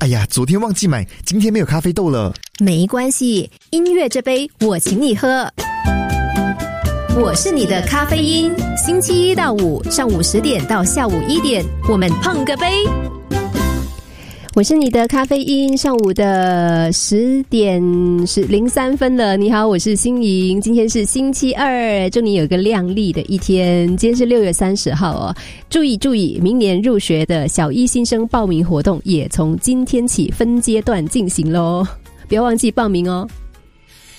哎呀，昨天忘记买，今天没有咖啡豆了。 没关系，音乐这杯我请你喝。我是你的咖啡因，星期一到五上午10点到下午1点，我们碰个杯。我是你的咖啡因，上午的10点03分了。你好，我是心莹，今天是星期二，祝你有个亮丽的一天。今天是6月30号哦，注意，明年入学的小一新生报名活动也从今天起分阶段进行咯，不要忘记报名哦。